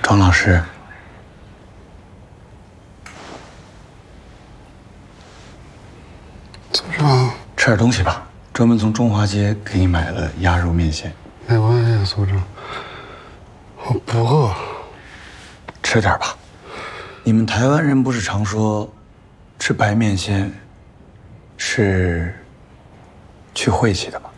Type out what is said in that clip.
庄老师， 组长， 吃点东西吧。专门从中华街给你买了鸭肉面线。 没关系，组长，我不饿。 吃点吧。你们台湾人不是常说，吃白面线是去晦气的吗？